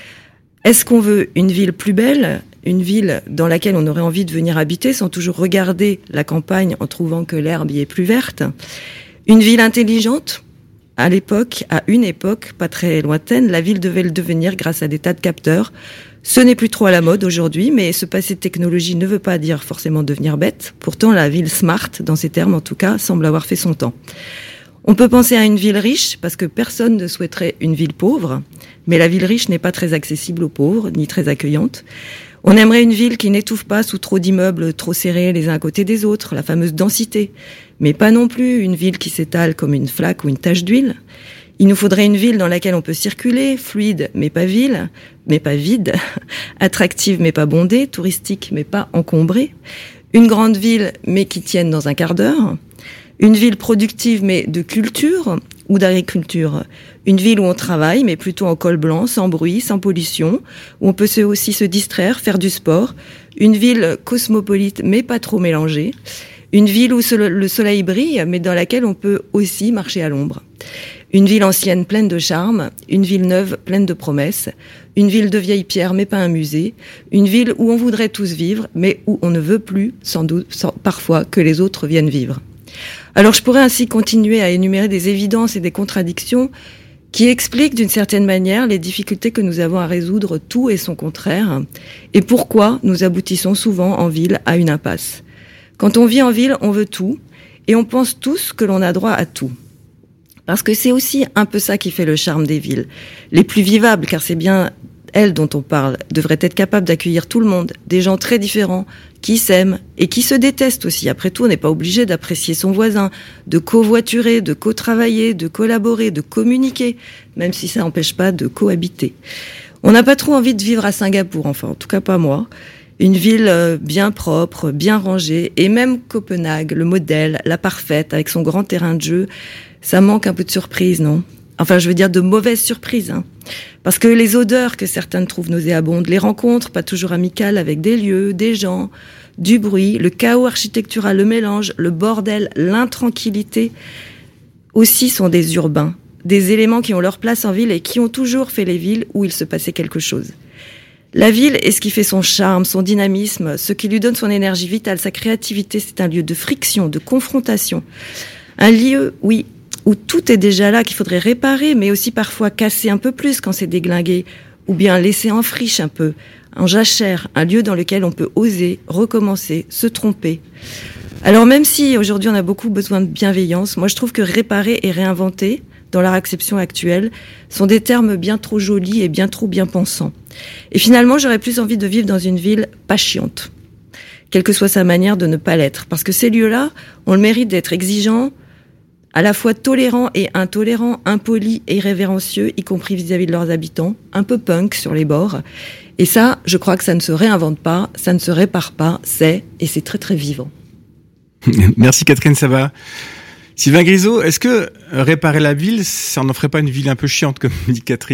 Est-ce qu'on veut une ville plus belle, une ville dans laquelle on aurait envie de venir habiter sans toujours regarder la campagne en trouvant que l'herbe y est plus verte ? Une ville intelligente ? À l'époque, à une époque pas très lointaine, la ville devait le devenir grâce à des tas de capteurs. Ce n'est plus trop à la mode aujourd'hui, mais ce passé de technologie ne veut pas dire forcément devenir bête. Pourtant, la ville smart, dans ces termes en tout cas, semble avoir fait son temps. On peut penser à une ville riche, parce que personne ne souhaiterait une ville pauvre, mais la ville riche n'est pas très accessible aux pauvres, ni très accueillante. On aimerait une ville qui n'étouffe pas sous trop d'immeubles trop serrés les uns à côté des autres, la fameuse densité, mais pas non plus une ville qui s'étale comme une flaque ou une tache d'huile. Il nous faudrait une ville dans laquelle on peut circuler, fluide mais pas ville, mais pas vide, attractive mais pas bondée, touristique mais pas encombrée, une grande ville mais qui tienne dans un quart d'heure, une ville productive mais de culture ou d'agriculture, une ville où on travaille mais plutôt en col blanc, sans bruit, sans pollution, où on peut aussi se distraire, faire du sport, une ville cosmopolite mais pas trop mélangée, une ville où le soleil brille mais dans laquelle on peut aussi marcher à l'ombre. Une ville ancienne pleine de charme, une ville neuve pleine de promesses, une ville de vieilles pierres mais pas un musée, une ville où on voudrait tous vivre mais où on ne veut plus, sans doute, sans, parfois, que les autres viennent vivre. Alors je pourrais ainsi continuer à énumérer des évidences et des contradictions qui expliquent d'une certaine manière les difficultés que nous avons à résoudre tout et son contraire, et pourquoi nous aboutissons souvent en ville à une impasse. Quand on vit en ville, on veut tout, et on pense tous que l'on a droit à tout. Parce que c'est aussi un peu ça qui fait le charme des villes. Les plus vivables, car c'est bien elles dont on parle, devraient être capables d'accueillir tout le monde, des gens très différents, qui s'aiment et qui se détestent aussi. Après tout, on n'est pas obligé d'apprécier son voisin, de covoiturer, de co-travailler, de collaborer, de communiquer, même si ça n'empêche pas de cohabiter. On n'a pas trop envie de vivre à Singapour, enfin, en tout cas pas moi. Une ville bien propre, bien rangée, et même Copenhague, le modèle, la parfaite, avec son grand terrain de jeu, ça manque un peu de surprise, non ? Enfin, je veux dire de mauvaises surprises, hein. Parce que les odeurs que certains trouvent nauséabondes, les rencontres pas toujours amicales avec des lieux, des gens, du bruit, le chaos architectural, le mélange, le bordel, l'intranquillité, aussi sont des urbains, des éléments qui ont leur place en ville et qui ont toujours fait les villes où il se passait quelque chose. La ville est ce qui fait son charme, son dynamisme, ce qui lui donne son énergie vitale, sa créativité. C'est un lieu de friction, de confrontation. Un lieu, oui, où tout est déjà là, qu'il faudrait réparer, mais aussi parfois casser un peu plus quand c'est déglingué, ou bien laisser en friche un peu, en jachère, un lieu dans lequel on peut oser, recommencer, se tromper. Alors même si aujourd'hui on a beaucoup besoin de bienveillance, moi je trouve que réparer et réinventer, dans leur acception actuelle, sont des termes bien trop jolis et bien trop bien pensants. Et finalement, j'aurais plus envie de vivre dans une ville pas chiante, quelle que soit sa manière de ne pas l'être, parce que ces lieux-là ont le mérite d'être exigeants, à la fois tolérants et intolérants, impolis et irrévérencieux, y compris vis-à-vis de leurs habitants, un peu punk sur les bords. Et ça, je crois que ça ne se réinvente pas, ça ne se répare pas, c'est, et c'est très très vivant. Merci Catherine Sabat. Sylvain Grisot, est-ce que réparer la ville, ça n'en ferait pas une ville un peu chiante, comme dit Catherine ?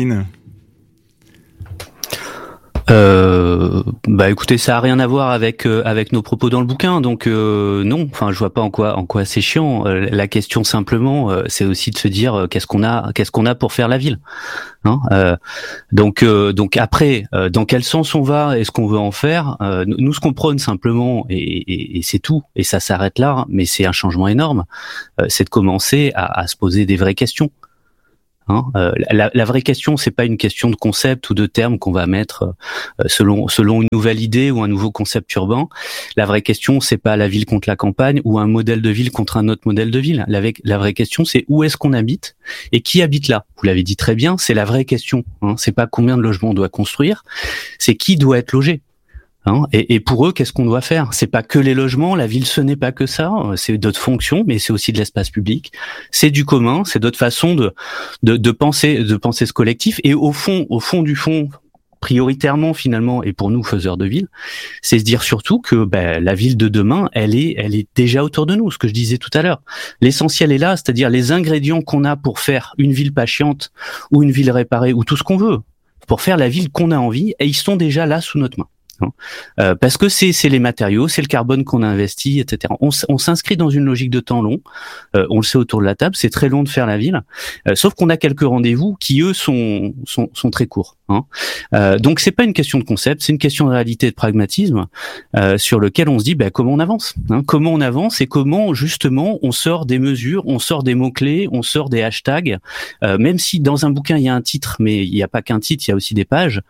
Euh, bah écoutez, ça a rien à voir avec euh, avec nos propos dans le bouquin, donc euh, non. Enfin, je vois pas en quoi en quoi c'est chiant. Euh, la question simplement, euh, c'est aussi de se dire euh, qu'est-ce qu'on a qu'est-ce qu'on a pour faire la ville. Hein euh, donc euh, donc après, euh, dans quel sens on va et ce qu'on veut en faire. Euh, nous, ce qu'on prône simplement, et, et, et c'est tout, et ça s'arrête là. Mais c'est un changement énorme. Euh, c'est de commencer à, à se poser des vraies questions. Hein, euh, la, la vraie question, c'est pas une question de concept ou de terme qu'on va mettre euh, selon selon une nouvelle idée ou un nouveau concept urbain. La vraie question, c'est pas la ville contre la campagne ou un modèle de ville contre un autre modèle de ville. La, la vraie question, c'est où est-ce qu'on habite et qui habite là. Vous l'avez dit très bien, c'est la vraie question. Hein, c'est pas combien de logements on doit construire, c'est qui doit être logé. Hein, et, et pour eux, qu'est-ce qu'on doit faire ? C'est pas que les logements, la ville, ce n'est pas que ça. C'est d'autres fonctions, mais c'est aussi de l'espace public. C'est du commun, c'est d'autres façons de, de de penser, de penser ce collectif. Et au fond, au fond du fond, prioritairement finalement, et pour nous faiseurs de ville, c'est se dire surtout que ben, la ville de demain, elle est, elle est déjà autour de nous. Ce que je disais tout à l'heure, l'essentiel est là, c'est-à-dire les ingrédients qu'on a pour faire une ville pas chiante ou une ville réparée ou tout ce qu'on veut pour faire la ville qu'on a envie, et ils sont déjà là sous notre main. Euh, parce que c'est c'est les matériaux, c'est le carbone qu'on a investi, et cetera. On, on s'inscrit dans une logique de temps long. Euh, on le sait autour de la table, c'est très long de faire la ville. Euh, sauf qu'on a quelques rendez-vous qui eux sont sont, sont très courts. Hein. Euh, donc c'est pas une question de concept, c'est une question de réalité et de pragmatisme euh, sur lequel on se dit bah, comment on avance, hein, comment on avance et comment justement on sort des mesures, on sort des mots clés, on sort des hashtags. Euh, même si dans un bouquin il y a un titre, mais il n'y a pas qu'un titre, il y a aussi des pages.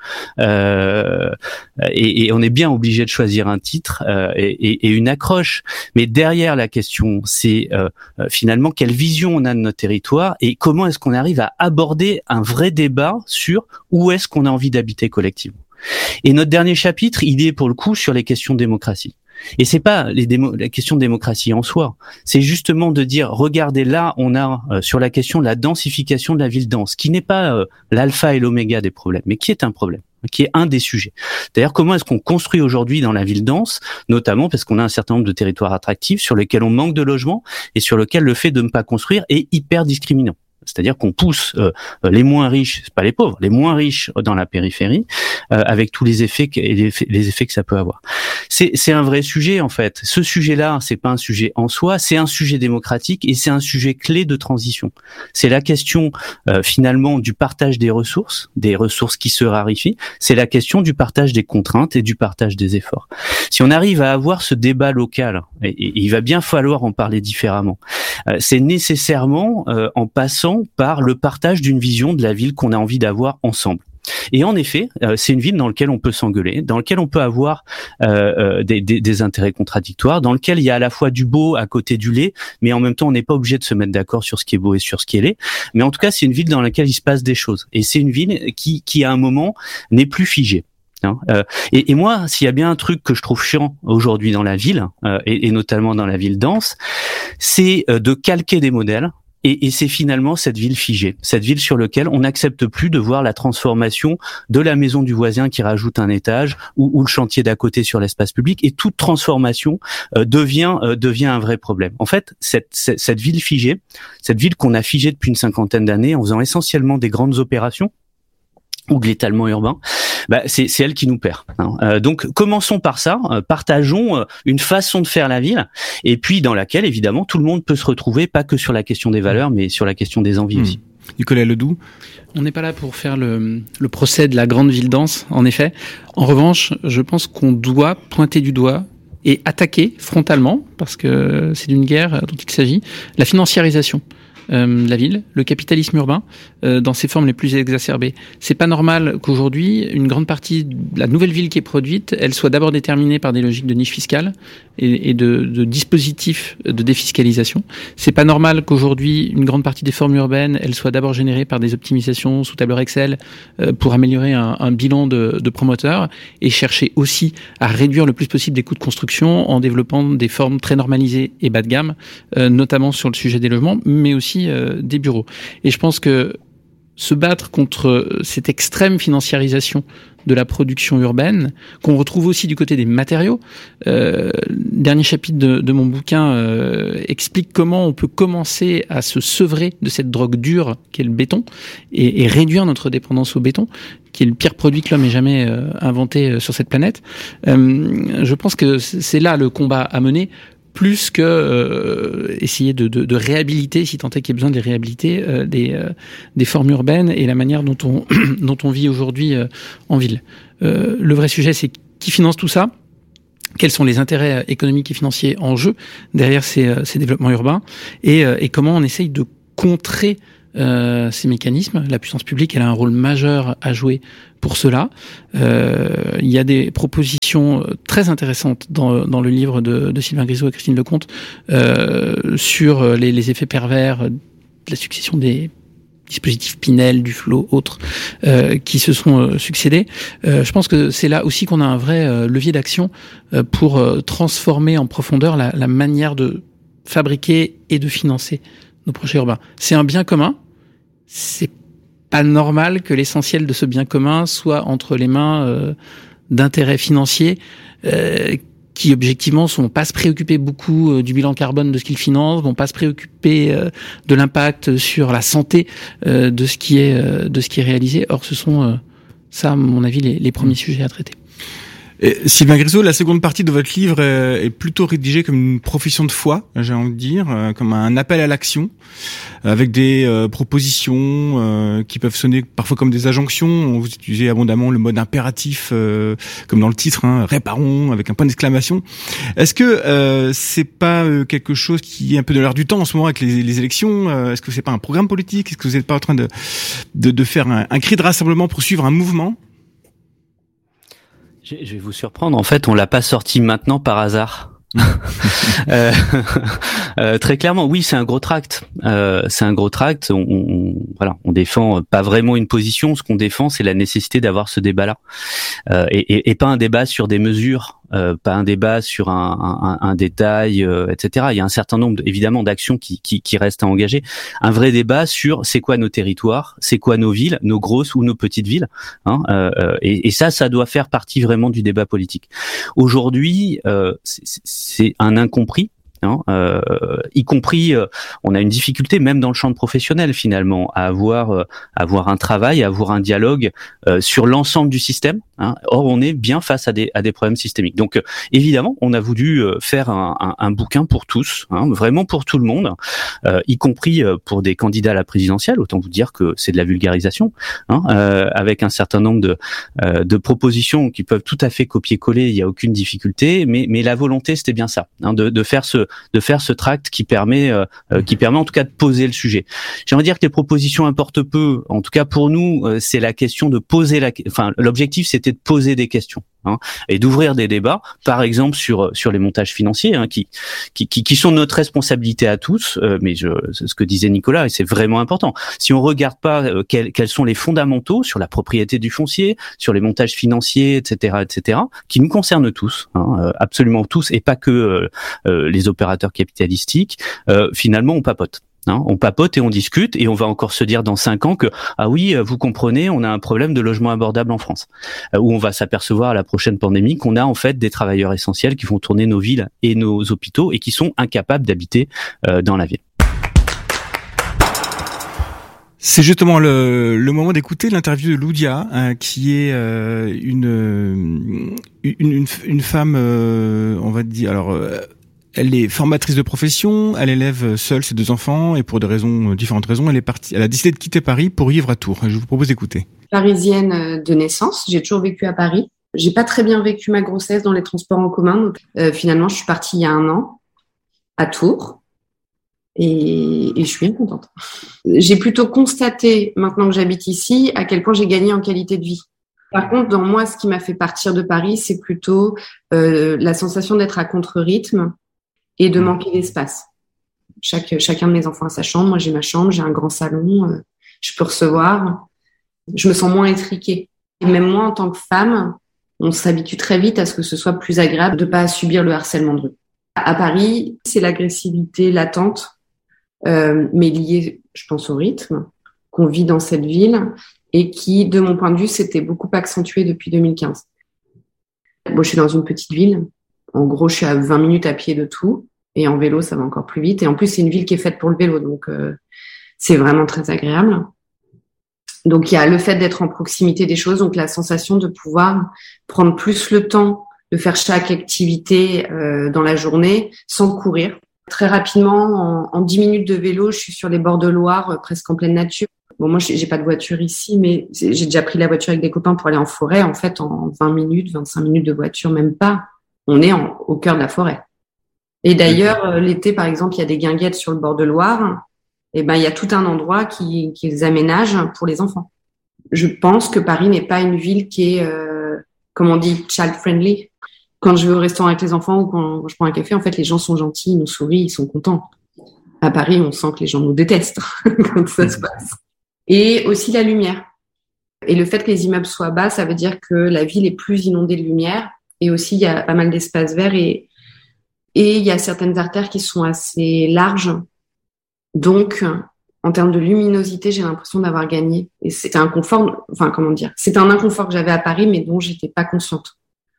Euh, et Et on est bien obligé de choisir un titre euh, et, et, et une accroche. Mais derrière la question, c'est euh, finalement quelle vision on a de notre territoire et comment est-ce qu'on arrive à aborder un vrai débat sur où est-ce qu'on a envie d'habiter collectivement. Et notre dernier chapitre, il est pour le coup sur les questions de démocratie. Et c'est pas les démo- la question de démocratie en soi, c'est justement de dire regardez là on a euh, sur la question de la densification de la ville dense, qui n'est pas euh, l'alpha et l'oméga des problèmes, mais qui est un problème, qui est un des sujets. D'ailleurs, comment est-ce qu'on construit aujourd'hui dans la ville dense, notamment parce qu'on a un certain nombre de territoires attractifs sur lesquels on manque de logements et sur lesquels le fait de ne pas construire est hyper discriminant. C'est-à-dire qu'on pousse euh, les moins riches, c'est pas les pauvres, les moins riches dans la périphérie, euh, avec tous les effets que, et les, effets, les effets que ça peut avoir. C'est, c'est un vrai sujet en fait. Ce sujet-là, c'est pas un sujet en soi, c'est un sujet démocratique et c'est un sujet clé de transition. C'est la question euh, finalement du partage des ressources, des ressources qui se raréfient. C'est la question du partage des contraintes et du partage des efforts. Si on arrive à avoir ce débat local, et, et il va bien falloir en parler différemment, euh, c'est nécessairement euh, en passant par le partage d'une vision de la ville qu'on a envie d'avoir ensemble. Et en effet, euh, c'est une ville dans laquelle on peut s'engueuler, dans laquelle on peut avoir euh, euh, des, des, des intérêts contradictoires, dans laquelle il y a à la fois du beau à côté du laid, mais en même temps on n'est pas obligé de se mettre d'accord sur ce qui est beau et sur ce qui est laid. Mais en tout cas, c'est une ville dans laquelle il se passe des choses. Et c'est une ville qui, qui à un moment, n'est plus figée. Hein, euh, et, et moi, s'il y a bien un truc que je trouve chiant aujourd'hui dans la ville, euh, et, et notamment dans la ville dense, c'est euh, de calquer des modèles. Et, et c'est finalement cette ville figée, cette ville sur laquelle on n'accepte plus de voir la transformation de la maison du voisin qui rajoute un étage ou, ou le chantier d'à côté sur l'espace public. Et toute transformation euh, devient euh, devient un vrai problème. En fait, cette, cette, cette ville figée, cette ville qu'on a figée depuis une cinquantaine d'années en faisant essentiellement des grandes opérations ou de l'étalement urbain, bah c'est, c'est elle qui nous perd. Hein. Euh, donc commençons par ça, euh, partageons euh, une façon de faire la ville, et puis dans laquelle évidemment tout le monde peut se retrouver, pas que sur la question des valeurs, mais sur la question des envies mmh. aussi. Nicolas Ledoux. On n'est pas là pour faire le, le procès de la grande ville dense, en effet. En revanche, je pense qu'on doit pointer du doigt et attaquer frontalement, parce que c'est d'une guerre dont il s'agit, la financiarisation euh, la ville, le capitalisme urbain, euh, dans ses formes les plus exacerbées. C'est pas normal qu'aujourd'hui, une grande partie de la nouvelle ville qui est produite, elle soit d'abord déterminée par des logiques de niche fiscale et, et de, de dispositifs de défiscalisation. C'est pas normal qu'aujourd'hui, une grande partie des formes urbaines, elles soient d'abord générées par des optimisations sous tableur Excel euh, pour améliorer un, un bilan de, de promoteurs et chercher aussi à réduire le plus possible des coûts de construction en développant des formes très normalisées et bas de gamme, euh, notamment sur le sujet des logements, mais aussi euh, des bureaux. Et je pense que se battre contre cette extrême financiarisation de la production urbaine, qu'on retrouve aussi du côté des matériaux. Euh, dernier chapitre de, de mon bouquin euh, explique comment on peut commencer à se sevrer de cette drogue dure qu'est le béton et, et réduire notre dépendance au béton, qui est le pire produit que l'homme ait jamais euh, inventé euh, sur cette planète. Euh, je pense que c'est là le combat à mener, plus que euh, essayer de, de, de réhabiliter, si tant est qu'il y ait besoin de les réhabiliter, euh, des, euh, des formes urbaines et la manière dont on, dont on vit aujourd'hui euh, en ville. Euh, le vrai sujet, c'est qui finance tout ça ? Quels sont les intérêts économiques et financiers en jeu derrière ces, euh, ces développements urbains et, euh, et comment on essaye de contrer Euh, ces mécanismes. La puissance publique, elle a un rôle majeur à jouer pour cela. Euh, il y a des propositions très intéressantes dans, dans le livre de, de Sylvain Grisot et Christine Lecomte euh, sur les, les effets pervers de la succession des dispositifs Pinel, Duflot, autres, euh, qui se sont euh, succédés. Euh, je pense que c'est là aussi qu'on a un vrai euh, levier d'action euh, pour euh, transformer en profondeur la, la manière de fabriquer et de financer nos projets urbains. C'est un bien commun. C'est pas normal que l'essentiel de ce bien commun soit entre les mains euh, d'intérêts financiers euh, qui objectivement sont pas se préoccuper beaucoup euh, du bilan carbone de ce qu'ils financent, vont pas se préoccuper euh, de l'impact sur la santé euh, de ce qui est euh, de ce qui est réalisé. Or, ce sont euh, ça, à mon avis, les, les premiers sujets à traiter. Et Sylvain Grisot, la seconde partie de votre livre est plutôt rédigée comme une profession de foi, j'ai envie de dire, comme un appel à l'action, avec des euh, propositions euh, qui peuvent sonner parfois comme des injonctions. Vous utilisez abondamment le mode impératif, euh, comme dans le titre, hein, réparons, avec un point d'exclamation. Est-ce que euh, c'est pas euh, quelque chose qui est un peu de l'air du temps en ce moment avec les, les élections euh, Est-ce que c'est pas un programme politique ? Est-ce que vous n'êtes pas en train de, de, de faire un, un cri de rassemblement pour suivre un mouvement ? Je vais vous surprendre. En fait, on l'a pas sorti maintenant par hasard. euh, euh, très clairement, oui, c'est un gros tract. Euh, c'est un gros tract. On, on, voilà, on défend pas vraiment une position. Ce qu'on défend, c'est la nécessité d'avoir ce débat-là, euh, et, et, et pas un débat sur des mesures. Euh, pas un débat sur un, un, un détail, euh, et cetera. Il y a un certain nombre, évidemment, d'actions qui, qui, qui restent à engager. Un vrai débat sur c'est quoi nos territoires, c'est quoi nos villes, nos grosses ou nos petites villes. Hein, euh, et, et ça, ça doit faire partie vraiment du débat politique. Aujourd'hui, euh, c'est, c'est un incompris. Hein, euh, y compris, euh, on a une difficulté même dans le champ professionnel finalement à avoir, euh, à avoir un travail, à avoir un dialogue euh, sur l'ensemble du système. Hein. Or, on est bien face à des, à des problèmes systémiques. Donc, euh, évidemment, on a voulu euh, faire un, un, un bouquin pour tous, hein, vraiment pour tout le monde, euh, y compris euh, pour des candidats à la présidentielle. Autant vous dire que c'est de la vulgarisation, hein, euh, avec un certain nombre de, euh, de propositions qui peuvent tout à fait copier-coller. Il n'y a aucune difficulté, mais, mais la volonté, c'était bien ça, hein, de, de faire ce de faire ce tract qui permet euh, euh, qui permet en tout cas de poser le sujet. J'aimerais dire que les propositions importent peu. En tout cas pour nous, euh, c'est la question de poser la enfin l'objectif c'était de poser des questions, hein, et d'ouvrir des débats, par exemple sur sur les montages financiers, hein, qui, qui qui qui sont notre responsabilité à tous, euh, mais je ce que disait Nicolas, et c'est vraiment important. Si on regarde pas euh, quels quels sont les fondamentaux sur la propriété du foncier, sur les montages financiers, et cetera, et cetera, qui nous concernent tous, hein, euh, absolument tous, et pas que euh, euh, les opérateurs capitalistiques, euh, finalement on papote. Hein, on papote et on discute et on va encore se dire dans cinq ans que ah oui, vous comprenez, on a un problème de logement abordable en France, euh, où on va s'apercevoir à la prochaine pandémie qu'on a en fait des travailleurs essentiels qui font tourner nos villes et nos hôpitaux et qui sont incapables d'habiter euh, dans la ville. C'est justement le, le moment d'écouter l'interview de Loudia, hein, qui est euh, une, une une une femme, euh, on va dire alors. Euh, Elle est formatrice de profession, elle élève seule ses deux enfants et pour des raisons, différentes raisons, elle est partie, elle a décidé de quitter Paris pour vivre à Tours. Je vous propose d'écouter. Parisienne de naissance, j'ai toujours vécu à Paris. J'ai pas très bien vécu ma grossesse dans les transports en commun. Donc, euh, finalement, je suis partie il y a un an à Tours. Et, et je suis bien contente. J'ai plutôt constaté, maintenant que j'habite ici, à quel point j'ai gagné en qualité de vie. Par contre, dans moi, ce qui m'a fait partir de Paris, c'est plutôt euh, la sensation d'être à contre-rythme et de manquer d'espace. Chaque, chacun de mes enfants a sa chambre. Moi, j'ai ma chambre, j'ai un grand salon, euh, je peux recevoir. Je me sens moins étriquée. Et même moi, en tant que femme, on s'habitue très vite à ce que ce soit plus agréable de pas subir le harcèlement de rue. À Paris, c'est l'agressivité latente, euh, mais liée, je pense, au rythme qu'on vit dans cette ville et qui, de mon point de vue, s'était beaucoup accentué depuis deux mille quinze. Bon, je suis dans une petite ville. En gros, je suis à vingt minutes à pied de tout. Et en vélo, ça va encore plus vite. Et en plus, c'est une ville qui est faite pour le vélo. Donc, euh, c'est vraiment très agréable. Donc, il y a le fait d'être en proximité des choses. Donc, la sensation de pouvoir prendre plus le temps de faire chaque activité euh, dans la journée sans courir. Très rapidement, en, en dix minutes de vélo, je suis sur les bords de Loire, euh, presque en pleine nature. Bon, moi, j'ai pas de voiture ici, mais j'ai déjà pris la voiture avec des copains pour aller en forêt. En fait, en vingt minutes, vingt-cinq minutes de voiture, même pas, on est en, au cœur de la forêt. Et d'ailleurs, euh, l'été, par exemple, il y a des guinguettes sur le bord de Loire. Et ben, il y a tout un endroit qui, qui les aménage pour les enfants. Je pense que Paris n'est pas une ville qui est, euh, comme on dit, child-friendly. Quand je vais au restaurant avec les enfants ou quand je prends un café, en fait, les gens sont gentils, ils nous sourient, ils sont contents. À Paris, on sent que les gens nous détestent quand ça se passe. Et aussi la lumière. Et le fait que les immeubles soient bas, ça veut dire que la ville est plus inondée de lumière. Et aussi, il y a pas mal d'espaces verts et, et il y a certaines artères qui sont assez larges. Donc, en termes de luminosité, j'ai l'impression d'avoir gagné. Et c'était un confort, enfin, comment dire, c'était un inconfort que j'avais à Paris, mais dont j'étais pas consciente.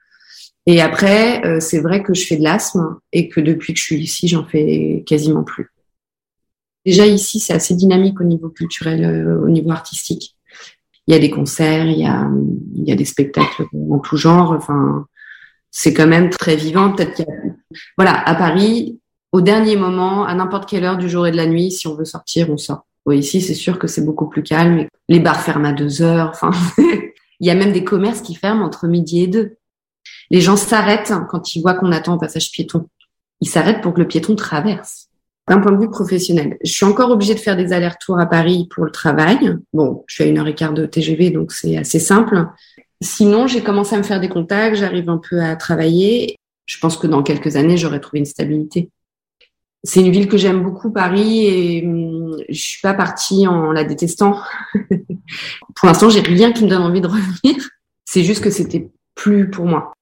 Et après, euh, c'est vrai que je fais de l'asthme et que depuis que je suis ici, j'en fais quasiment plus. Déjà ici, c'est assez dynamique au niveau culturel, euh, au niveau artistique. Il y a des concerts, il y a, il y a des spectacles en tout genre. Enfin, c'est quand même très vivant. Peut-être qu'il y a, voilà, à Paris, au dernier moment, à n'importe quelle heure du jour et de la nuit, si on veut sortir, on sort. Oui, ici, c'est sûr que c'est beaucoup plus calme. Les bars ferment à deux heures. Enfin, il y a même des commerces qui ferment entre midi et deux. Les gens s'arrêtent quand ils voient qu'on attend au passage piéton. Ils s'arrêtent pour que le piéton traverse. D'un point de vue professionnel, je suis encore obligée de faire des allers-retours à Paris pour le travail. Bon, je suis à une heure et quart de T G V, donc c'est assez simple. Sinon, j'ai commencé à me faire des contacts, j'arrive un peu à travailler. Je pense que dans quelques années, j'aurai trouvé une stabilité. C'est une ville que j'aime beaucoup, Paris, et je suis pas partie en la détestant. Pour l'instant, j'ai rien qui me donne envie de revenir. C'est juste que c'était plus pour moi.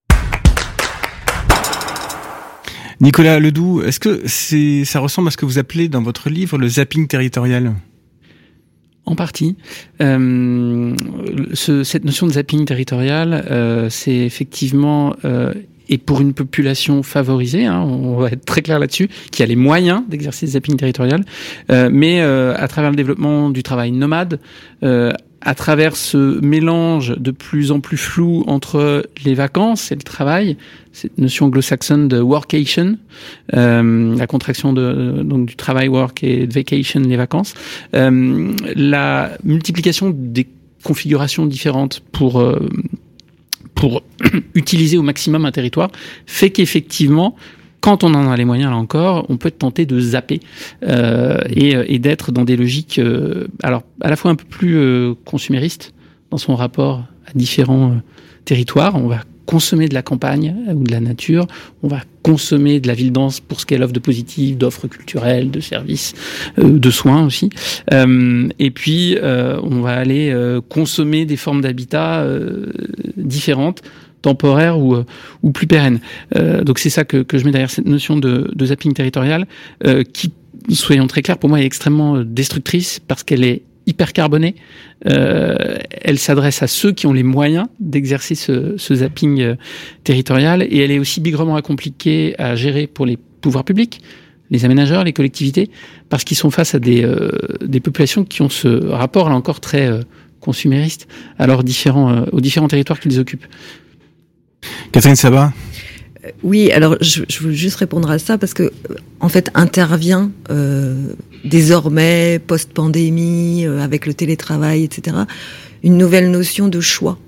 Nicolas Ledoux, est-ce que c'est, ça ressemble à ce que vous appelez dans votre livre le zapping territorial ? En partie. Euh, ce, cette notion de zapping territorial, euh, c'est effectivement... Euh, et pour une population favorisée, hein, on va être très clair là-dessus, qui a les moyens d'exercer ce zapping territorial, euh, mais euh, à travers le développement du travail nomade, euh, à travers ce mélange de plus en plus flou entre les vacances et le travail, cette notion anglo-saxonne de workation, euh, la contraction de, donc du travail work et de vacation, les vacances, euh, la multiplication des configurations différentes pour euh, pour utiliser au maximum un territoire, fait qu'effectivement, quand on en a les moyens, là encore, on peut tenter de zapper euh, et, et d'être dans des logiques, euh, alors à la fois un peu plus euh, consuméristes dans son rapport à différents euh, territoires. On va consommer de la campagne ou de la nature, on va consommer de la ville dense pour ce qu'elle offre de positif, d'offres culturelles, de services, euh, de soins aussi. Euh, et puis, euh, on va aller euh, consommer des formes d'habitat euh, différentes, temporaires ou, euh, ou plus pérennes. Euh, donc c'est ça que, que je mets derrière cette notion de, de zapping territorial, euh, qui, soyons très clairs, pour moi est extrêmement destructrice parce qu'elle est hyper carbonée. Euh, elle s'adresse à ceux qui ont les moyens d'exercer ce, ce zapping euh, territorial et elle est aussi bigrement compliquée à gérer pour les pouvoirs publics, les aménageurs, les collectivités, parce qu'ils sont face à des, euh, des populations qui ont ce rapport là encore très euh, consumériste à leurs différents, euh, aux différents territoires qu'ils occupent. Catherine Sabat. Oui, alors je, je veux juste répondre à ça parce que en fait intervient euh, désormais post-pandémie euh, avec le télétravail, et cetera, une nouvelle notion de choix.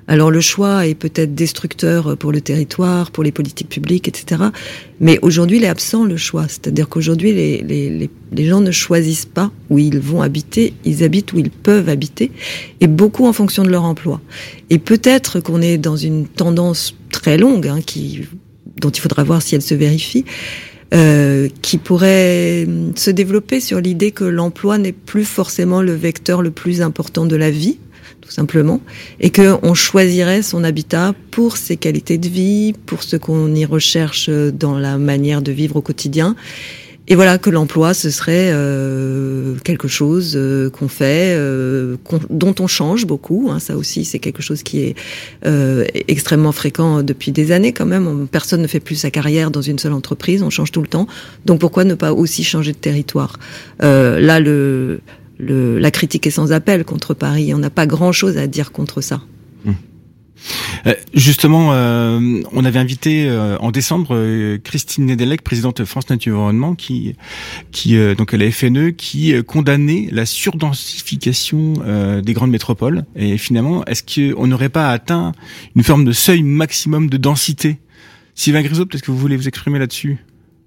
Alors le choix est peut-être destructeur pour le territoire, pour les politiques publiques, et cetera. Mais aujourd'hui, il est absent le choix. C'est-à-dire qu'aujourd'hui, les, les, les, les gens ne choisissent pas où ils vont habiter, ils habitent où ils peuvent habiter, et beaucoup en fonction de leur emploi. Et peut-être qu'on est dans une tendance très longue, hein, qui, dont il faudra voir si elle se vérifie, Euh, qui pourrait se développer sur l'idée que l'emploi n'est plus forcément le vecteur le plus important de la vie, tout simplement, et qu'on choisirait son habitat pour ses qualités de vie, pour ce qu'on y recherche dans la manière de vivre au quotidien. Et voilà, que l'emploi, ce serait euh, quelque chose euh, qu'on fait, euh, qu'on, dont on change beaucoup. Hein, ça aussi, c'est quelque chose qui est euh, extrêmement fréquent depuis des années quand même. Personne ne fait plus sa carrière dans une seule entreprise, on change tout le temps. Donc pourquoi ne pas aussi changer de territoire ? euh, Là, le, le, la critique est sans appel contre Paris. On n'a pas grand-chose à dire contre ça. Mmh. Euh, justement, euh, on avait invité euh, en décembre euh, Christine Nedelec, présidente de France Nature Environnement, qui, qui euh, donc à la F N E, qui euh, condamnait la surdensification euh, des grandes métropoles. Et finalement, est-ce qu'on n'aurait pas atteint une forme de seuil maximum de densité ? Sylvain Grisot, peut-être que vous voulez vous exprimer là-dessus ?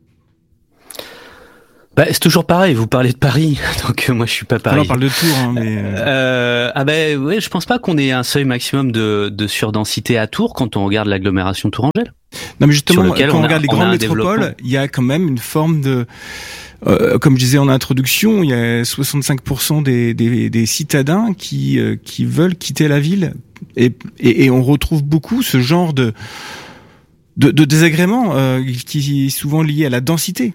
Bah, c'est toujours pareil, vous parlez de Paris, donc euh, moi je suis pas Paris. On parle de Tours, hein, mais... Euh, ah ben ouais, je pense pas qu'on ait un seuil maximum de, de surdensité à Tours quand on regarde l'agglomération tourangelle. Non mais justement, quand on, on regarde a, les grandes métropoles, il y a quand même une forme de... Euh, comme je disais en introduction, il y a soixante-cinq pour cent des, des, des citadins qui, euh, qui veulent quitter la ville. Et, et, et on retrouve beaucoup ce genre de, de, de désagréments euh, qui est souvent lié à la densité.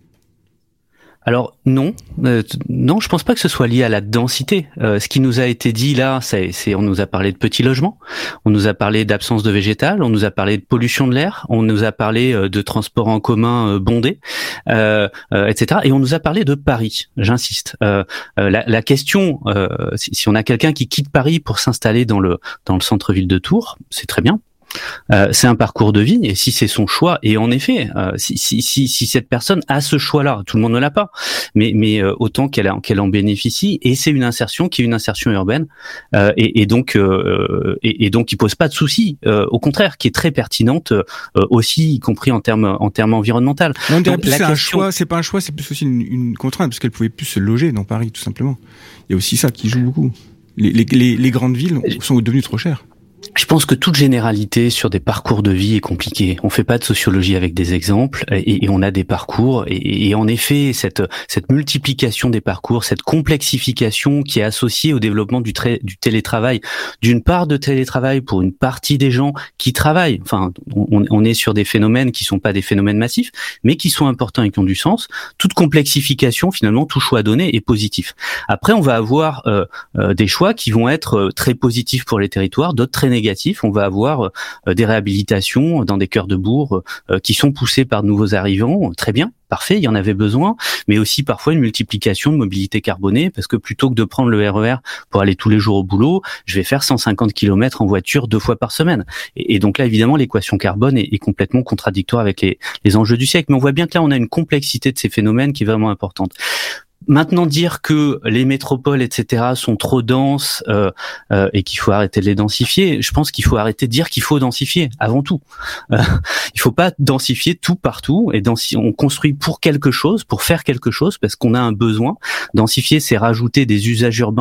Alors non, euh, non, je pense pas que ce soit lié à la densité. Euh, ce qui nous a été dit là, c'est, c'est, on nous a parlé de petits logements, on nous a parlé d'absence de végétal, on nous a parlé de pollution de l'air, on nous a parlé euh, de transports en commun euh, bondés, euh, euh, et cetera. Et on nous a parlé de Paris. J'insiste. Euh, euh, la, la question, euh, si, si on a quelqu'un qui quitte Paris pour s'installer dans le dans le centre-ville de Tours, c'est très bien. Euh, c'est un parcours de vie, et si c'est son choix, et en effet, euh, si, si, si, si cette personne a ce choix-là, tout le monde ne l'a pas, mais, mais euh, autant qu'elle, a, qu'elle en bénéficie, et c'est une insertion qui est une insertion urbaine, euh, et, et donc, euh, et, et donc qui pose pas de soucis, euh, au contraire, qui est très pertinente euh, aussi, y compris en termes en termes environnementaux. On dirait plus c'est question... un choix, c'est pas un choix, c'est plus aussi une, une contrainte, parce qu'elle pouvait plus se loger dans Paris, tout simplement. Il y a aussi ça qui joue beaucoup. Les, les, les, les grandes villes sont devenues trop chères. Je pense que toute généralité sur des parcours de vie est compliquée. On fait pas de sociologie avec des exemples, et, et on a des parcours, et, et en effet, cette, cette multiplication des parcours, cette complexification qui est associée au développement du, tra- du télétravail, d'une part de télétravail pour une partie des gens qui travaillent. Enfin, on, on est sur des phénomènes qui sont pas des phénomènes massifs, mais qui sont importants et qui ont du sens. Toute complexification, finalement, tout choix donné est positif. Après, on va avoir euh, euh, des choix qui vont être euh, très positifs pour les territoires, d'autres très négatif. On va avoir euh, des réhabilitations dans des cœurs de bourg euh, qui sont poussées par de nouveaux arrivants. Très bien, parfait, il y en avait besoin, mais aussi parfois une multiplication de mobilité carbonée, parce que plutôt que de prendre le R E R pour aller tous les jours au boulot, je vais faire cent cinquante kilomètres en voiture deux fois par semaine. Et, et donc là, évidemment, l'équation carbone est, est complètement contradictoire avec les, les enjeux du siècle. Mais on voit bien que là, on a une complexité de ces phénomènes qui est vraiment importante. Maintenant, dire que les métropoles, et cetera, sont trop denses euh, euh, et qu'il faut arrêter de les densifier, je pense qu'il faut arrêter de dire qu'il faut densifier avant tout. Euh, il faut pas densifier tout partout, et densi- on construit pour quelque chose, pour faire quelque chose, parce qu'on a un besoin. Densifier, c'est rajouter des usages urbains